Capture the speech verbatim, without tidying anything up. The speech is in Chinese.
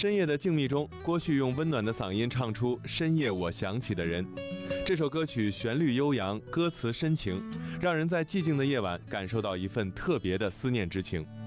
深夜的静谧中，郭旭用温暖的嗓音唱出《深夜我想起的人》。这首歌曲旋律悠扬，歌词深情，让人在寂静的夜晚感受到一份特别的思念之情。